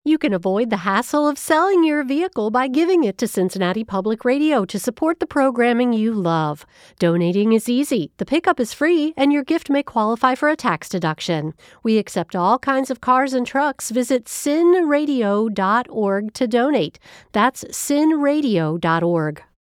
You can avoid the hassle of selling your vehicle by giving it to Cincinnati Public Radio to support the programming you love. Donating is easy, the pickup is free, and your gift may qualify for a tax deduction. We accept all kinds of cars and trucks. Visit cinradio.org to donate. That's cinradio.org.